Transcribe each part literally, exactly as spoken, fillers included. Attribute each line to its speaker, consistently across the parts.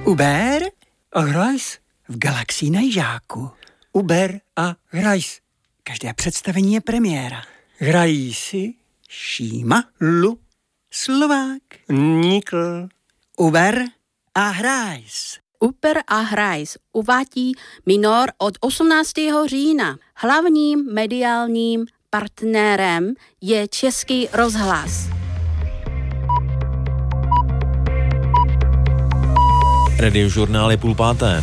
Speaker 1: Uber a hrajs v Galaxii na Jižáku. Uber a hrajs. Každé představení je premiéra. Hrají si Šíma, Lu, Slovák, Nikl. Uber a hrajs.
Speaker 2: Uber a hrajs uvádí Minor od osmnáctého října. Hlavním mediálním partnerem je Český rozhlas.
Speaker 3: Radiožurnál je půl páté.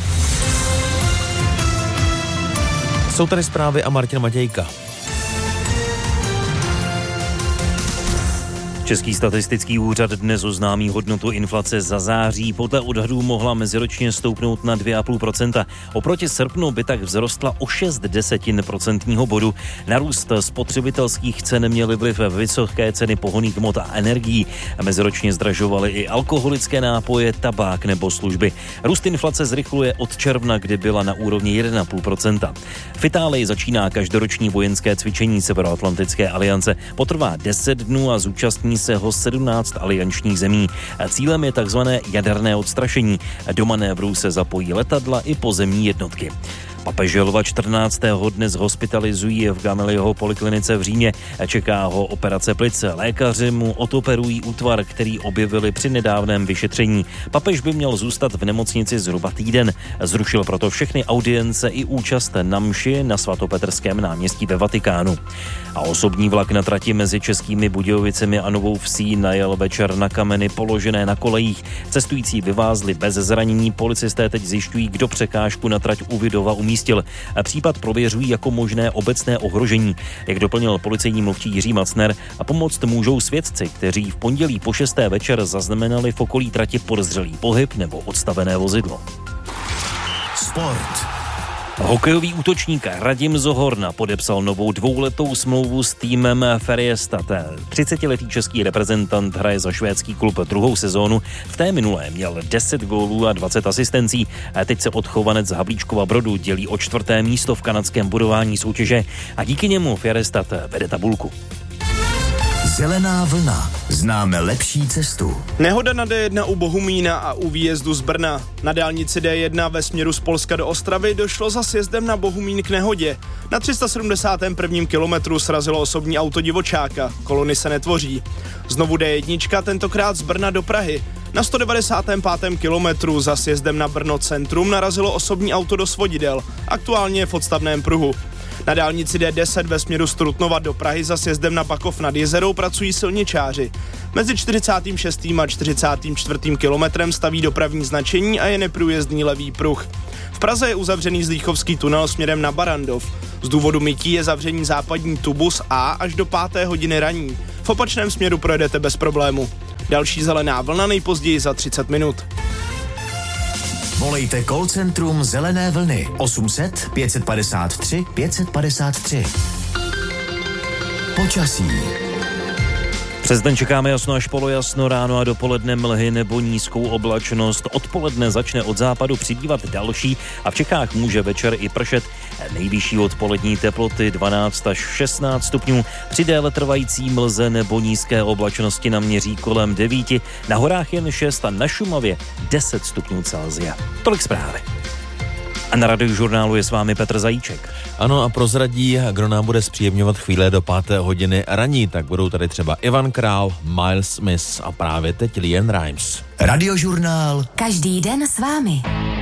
Speaker 3: Jsou tady zprávy a Martin Matějka. Český statistický úřad dnes oznámí hodnotu inflace za září. Podle odhadů mohla meziročně stoupnout na dvě celá pět procenta. Oproti srpnu by tak vzrostla o šest desetin procentního bodu. Narůst spotřebitelských cen měly vliv vysoké ceny pohonných hmot a energií. Meziročně zdražovaly i alkoholické nápoje, tabák nebo služby. Růst inflace zrychluje od června, kdy byla na úrovni jedna celá pět procenta. V Itálii začíná každoroční vojenské cvičení Severoatlantické aliance. Potrvá deset dnů a zúčastní se ho sedmnáct aliančních zemí. Cílem je takzvané jaderné odstrašení. Do manévru se zapojí letadla i pozemní jednotky. Papeže Lva čtrnáctého dnes hospitalizují v Gamaliho poliklinice v Římě. Čeká ho operace plic. Lékaři mu odoperují útvar, který objevili při nedávném vyšetření. Papež by měl zůstat v nemocnici zhruba týden. Zrušil proto všechny audience i účast na mši na svatopetrském náměstí ve Vatikánu. A osobní vlak na trati mezi Českými Budějovicemi a Novou Vsí najel večer na kameny položené na kolejích. Cestující vyvázli bez zranění. Policisté teď zjišťují, kdo překážku na trať u Vidova umístil. Případ prověřují jako možné obecné ohrožení. Jak doplnil policejní mluvčí Jiří Macner, a pomoct můžou svědci, kteří v pondělí po šesté večer zaznamenali v okolí trati podezřelý pohyb nebo odstavené vozidlo.
Speaker 4: Sport.
Speaker 3: Hokejový útočník Radim Zohorna podepsal novou dvouletou smlouvu s týmem Färjestad. třicetiletý český reprezentant hraje za švédský klub druhou sezónu. V té minulé měl deset gólů a dvacet asistencí. A teď se odchovanec z Havlíčkova Brodu dělí o čtvrté místo v kanadském bodování soutěže a díky němu Färjestad vede tabulku.
Speaker 4: Zelená vlna. Známe lepší cestu.
Speaker 5: Nehoda na D jedna u Bohumína a u výjezdu z Brna. Na dálnici D jedna ve směru z Polska do Ostravy došlo za sjezdem na Bohumín k nehodě. Na tři sta sedmdesátém prvním kilometru srazilo osobní auto divočáka. Kolony se netvoří. Znovu D jedna, tentokrát z Brna do Prahy. Na sto devadesátém pátém kilometru za sjezdem na Brno centrum narazilo osobní auto do svodidel. Aktuálně je v odstavném pruhu. Na dálnici D deset ve směru z Trutnova do Prahy za sjezdem na Bakov nad Jezerou pracují silničáři. Mezi čtyřicátým šestým a čtyřicátým čtvrtým kilometrem staví dopravní značení a je neprůjezdný levý pruh. V Praze je uzavřený Zlíchovský tunel směrem na Barandov. Z důvodu mytí je zavřený západní tubus A až do páté hodiny raní. V opačném směru projedete bez problému. Další zelená vlna nejpozději za třicet minut.
Speaker 4: Volejte call centrum Zelené vlny osm set pět padesát tři pět padesát tři. Počasí.
Speaker 3: Přes den čekáme jasno až polojasno, ráno a dopoledne mlhy nebo nízkou oblačnost. Odpoledne začne od západu přibývat další a v Čechách může večer i pršet. Nejvyšší odpolední teploty dvanáct až šestnáct stupňů. Při déle trvající mlze nebo nízké oblačnosti naměří kolem devíti. Na horách jen šest a na Šumavě deset stupňů Celsia. Tolik zprávy. A na Radiožurnálu je s vámi Petr Zajíček.
Speaker 6: Ano, a prozradí, kdo nám bude zpříjemňovat chvíle do páté hodiny raní, tak budou tady třeba Ivan Král, Miles Smith a právě teď LeAnn Rimes.
Speaker 4: Radiožurnál.
Speaker 7: Každý den s vámi.